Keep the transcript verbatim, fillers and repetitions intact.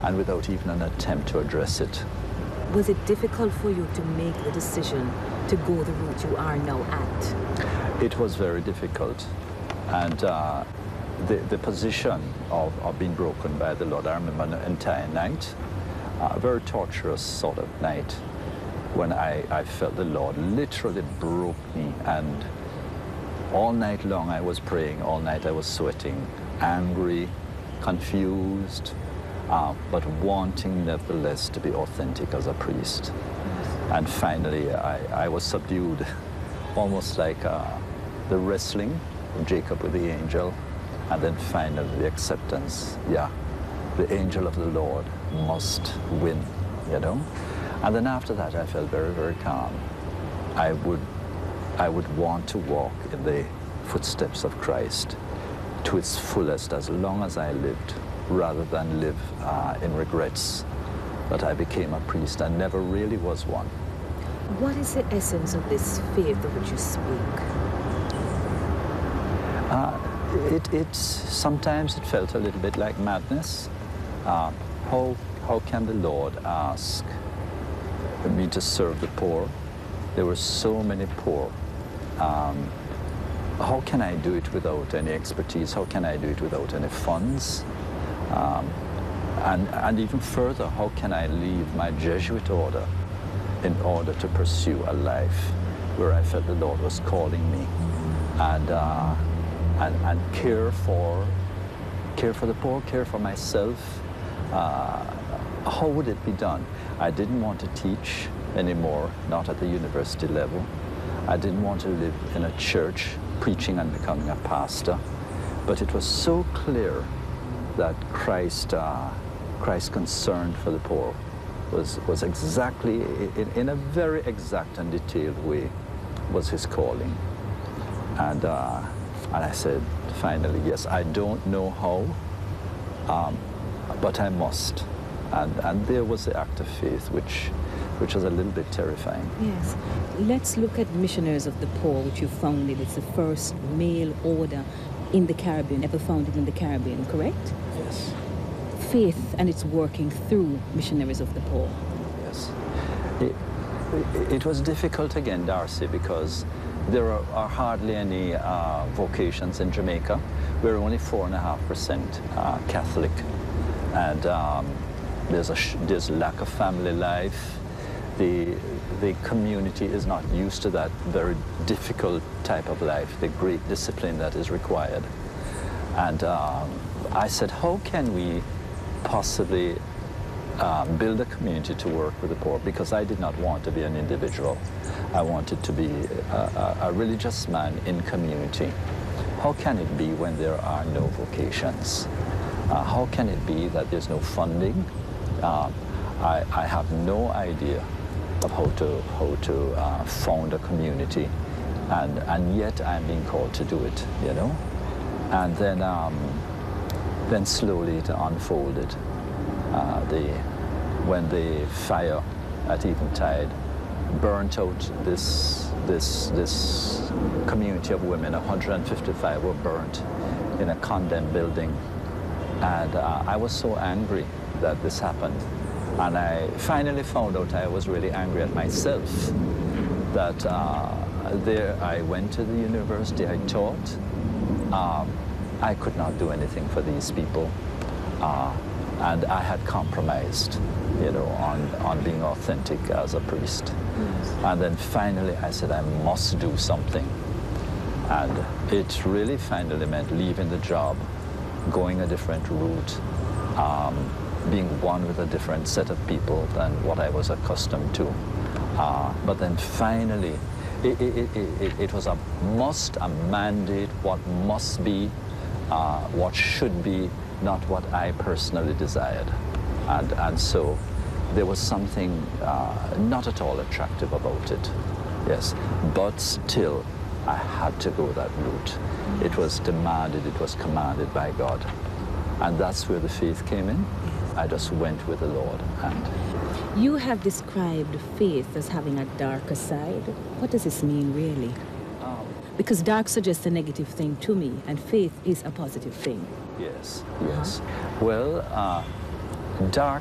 and without even an attempt to address it. Was it difficult for you to make the decision to go the route you are now at? It was very difficult. And uh, the, the position of, of being broken by the Lord, I remember an entire night, a very torturous sort of night, when I, I felt the Lord literally broke me. And all night long I was praying, all night I was sweating, angry, confused, uh, but wanting nevertheless to be authentic as a priest. And finally I, I was subdued, almost like uh, the wrestling of Jacob with the angel, and then finally the acceptance. Yeah, the angel of the Lord must win, you know? And then after that I felt very, very calm. I would, I would want to walk in the footsteps of Christ to its fullest as long as I lived, rather than live uh, in regrets that I became a priest and never really was one. What is the essence of this faith of which you speak? Uh, it, it, sometimes it felt a little bit like madness. Uh, how, how can the Lord ask me to serve the poor? There were so many poor. Um, how can I do it without any expertise? How can I do it without any funds? Um, and, and even further, how can I leave my Jesuit order in order to pursue a life where I felt the Lord was calling me, and, uh, and, and care for, care for the poor, care for myself? Uh, how would it be done? I didn't want to teach anymore, not at the university level. I didn't want to live in a church, preaching and becoming a pastor. But it was so clear that Christ, uh, Christ's concern for the poor was, was exactly, in, in a very exact and detailed way, was his calling. And, uh, and I said, finally, yes, I don't know how, um, but I must. And, and there was the act of faith, which, which was a little bit terrifying. Yes. Let's look at Missionaries of the Poor, which you founded. It's the first male order in the Caribbean, ever founded in the Caribbean, correct? Yes. Faith and it's working through Missionaries of the Poor. Yes. It, it, it was difficult again, Darcy, because there are, are hardly any uh, vocations in Jamaica. We're only four and a half percent uh, Catholic. And um, there's a sh there's a lack of family life. The, the community is not used to that very difficult type of life, the great discipline that is required. And um, I said, how can we possibly uh, build a community to work with the poor? Because I did not want to be an individual. I wanted to be a, a, a religious man in community. How can it be when there are no vocations? Uh, how can it be that there's no funding? Uh, I, I have no idea of how to, how to uh, found a community, and, and yet I'm being called to do it, you know? And then, um, then slowly it unfolded. Uh, the, when the fire at Eventide burnt out this, this, this community of women, one hundred fifty-five were burnt in a condemned building. And uh, I was so angry that this happened. And I finally found out I was really angry at myself, that uh, there I went to the university, I taught. Um, I could not do anything for these people. Uh, and I had compromised, you know, on, on being authentic as a priest. Yes. And then finally I said, I must do something. And it really finally meant leaving the job, going a different route, um, being one with a different set of people than what I was accustomed to. Uh, but then finally, it, it, it, it, it was a must, a mandate, what must be, uh, what should be, not what I personally desired. And, and so there was something uh, not at all attractive about it, yes. But still, I had to go that route. It was demanded, it was commanded by God. And that's where the faith came in. I just went with the Lord. And you have described faith as having a darker side. What does this mean, really? Um, because dark suggests a negative thing to me, and faith is a positive thing. Yes, yes. Uh-huh. Well, uh, dark